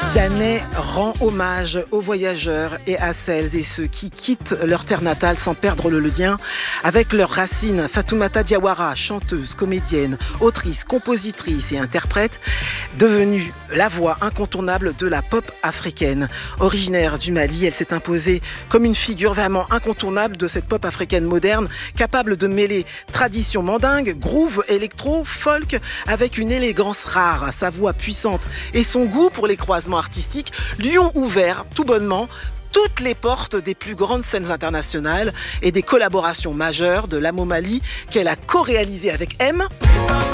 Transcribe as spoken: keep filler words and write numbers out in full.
Djanay rend hommage aux voyageurs et à celles et ceux qui quittent leur terre natale sans perdre le lien avec leurs racines. Fatoumata Diawara, chanteuse, comédienne, autrice, compositrice et interprète, devenue la voix incontournable de la pop africaine. Originaire du Mali, elle s'est imposée comme une figure vraiment incontournable de cette pop africaine moderne, capable de mêler tradition mandingue, groove, électro, folk, avec une élégance rare. Sa voix puissante et son goût pour les croisements artistiques lui ont ouvert tout bonnement toutes les portes des plus grandes scènes internationales et des collaborations majeures de l'Amo Mali qu'elle a co-réalisées avec M.